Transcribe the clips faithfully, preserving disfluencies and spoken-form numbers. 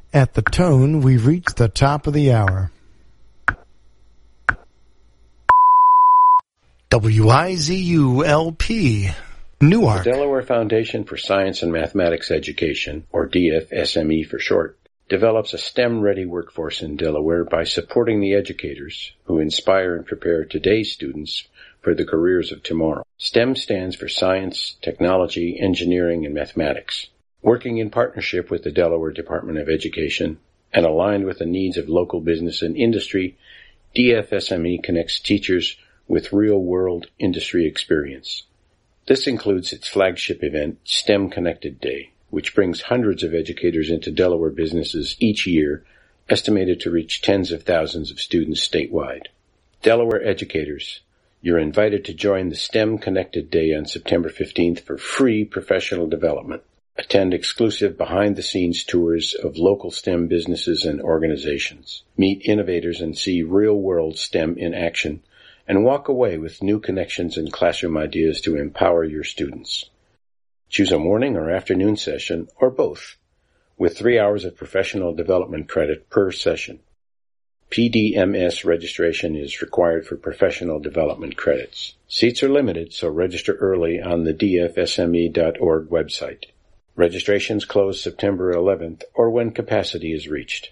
At the tone, we've reached the top of the hour. W I Z U L P, Newark. The Delaware Foundation for Science and Mathematics Education, or D F S M E for short, develops a STEM-ready workforce in Delaware by supporting the educators who inspire and prepare today's students for the careers of tomorrow. STEM stands for Science, Technology, Engineering, and Mathematics. Working in partnership with the Delaware Department of Education and aligned with the needs of local business and industry, D F S M E connects teachers with real-world industry experience. This includes its flagship event, STEM Connected Day, which brings hundreds of educators into Delaware businesses each year, estimated to reach tens of thousands of students statewide. Delaware educators, you're invited to join the STEM Connected Day on September fifteenth for free professional development. Attend exclusive behind-the-scenes tours of local STEM businesses and organizations. Meet innovators and see real-world STEM in action, and walk away with new connections and classroom ideas to empower your students. Choose a morning or afternoon session, or both, with three hours of professional development credit per session. P D M S registration is required for professional development credits. Seats are limited, so register early on the D F S M E dot org website. Registrations close September eleventh, or when capacity is reached.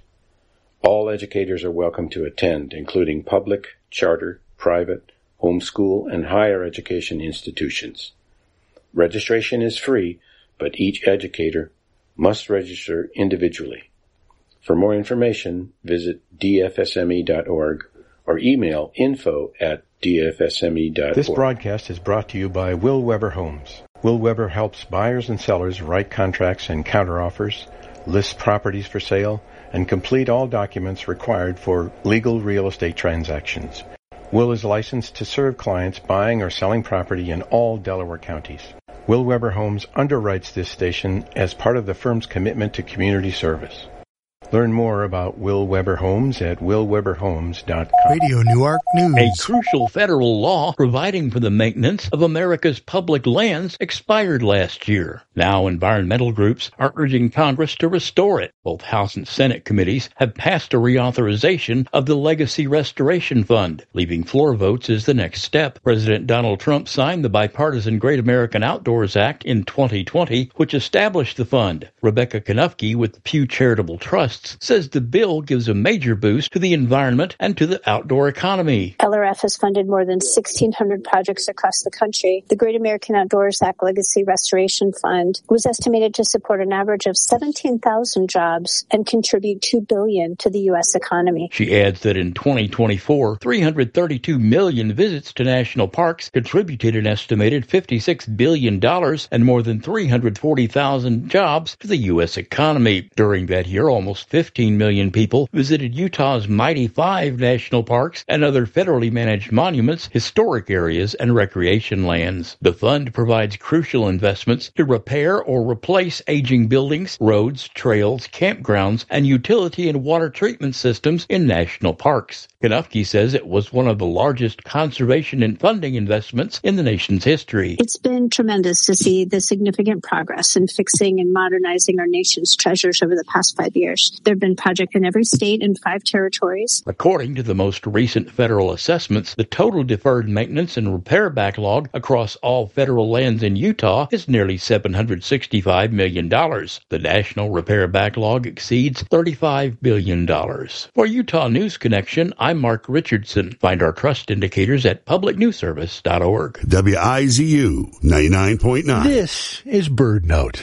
All educators are welcome to attend, including public, charter, private, homeschool, and higher education institutions. Registration is free, but each educator must register individually. For more information, visit D F S M E dot org or email info at D F S M E dot org. This broadcast is brought to you by Will Weber Homes. Will Weber helps buyers and sellers write contracts and counteroffers, list properties for sale, and complete all documents required for legal real estate transactions. Will is licensed to serve clients buying or selling property in all Delaware counties. Will Weber Homes underwrites this station as part of the firm's commitment to community service. Learn more about Will Weber Homes at will weber homes dot com. Radio Newark News. A crucial federal law providing for the maintenance of America's public lands expired last year. Now environmental groups are urging Congress to restore it. Both House and Senate committees have passed a reauthorization of the Legacy Restoration Fund. Leaving floor votes is the next step. President Donald Trump signed the bipartisan Great American Outdoors Act in twenty twenty, which established the fund. Rebecca Kanufke with the Pew Charitable Trust says the bill gives a major boost to the environment and to the outdoor economy. L R F has funded more than sixteen hundred projects across the country. The Great American Outdoors Act Legacy Restoration Fund was estimated to support an average of seventeen thousand jobs and contribute two billion dollars to the U S economy. She adds that in twenty twenty-four, three hundred thirty-two million visits to national parks contributed an estimated fifty-six billion dollars and more than three hundred forty thousand jobs to the U S economy. During that year, almost fifteen million people visited Utah's Mighty Five national parks and other federally managed monuments, historic areas, and recreation lands. The fund provides crucial investments to repair or replace aging buildings, roads, trails, campgrounds, and utility and water treatment systems in national parks. Kanufke says it was one of the largest conservation and funding investments in the nation's history. It's been tremendous to see the significant progress in fixing and modernizing our nation's treasures over the past five years. There have been projects in every state and five territories. According to the most recent federal assessments, the total deferred maintenance and repair backlog across all federal lands in Utah is nearly seven hundred sixty-five million dollars. The national repair backlog exceeds thirty-five billion dollars. For Utah News Connection, I'm Mark Richardson. Find our trust indicators at public news service dot org. W I Z U ninety-nine point nine. This is Bird Note.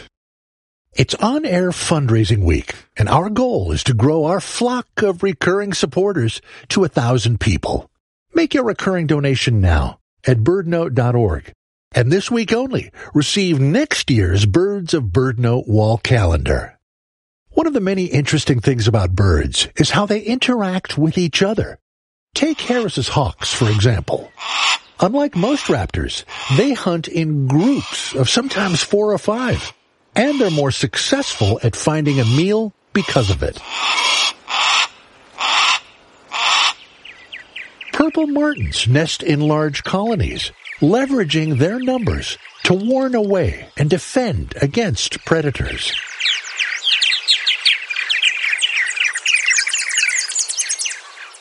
It's on-air fundraising week, and our goal is to grow our flock of recurring supporters to a thousand people. Make your recurring donation now at bird note dot org. And this week only, receive next year's Birds of Bird Note wall calendar. One of the many interesting things about birds is how they interact with each other. Take Harris's hawks, for example. Unlike most raptors, they hunt in groups of sometimes four or five. And they're more successful at finding a meal because of it. Purple martins nest in large colonies, leveraging their numbers to warn away and defend against predators.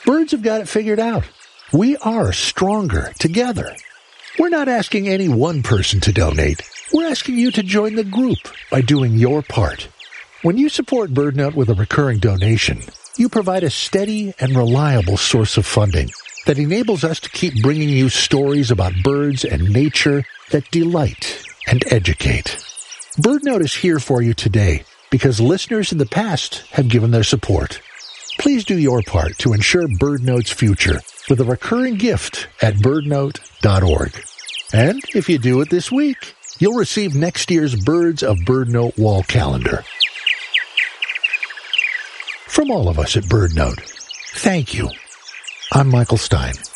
Birds have got it figured out. We are stronger together. We're not asking any one person to donate. We're asking you to join the group by doing your part. When you support BirdNote with a recurring donation, you provide a steady and reliable source of funding that enables us to keep bringing you stories about birds and nature that delight and educate. BirdNote is here for you today because listeners in the past have given their support. Please do your part to ensure BirdNote's future with a recurring gift at birdnote dot org. And if you do it this week, you'll receive next year's Birds of BirdNote wall calendar. From all of us at BirdNote, thank you. I'm Michael Stein.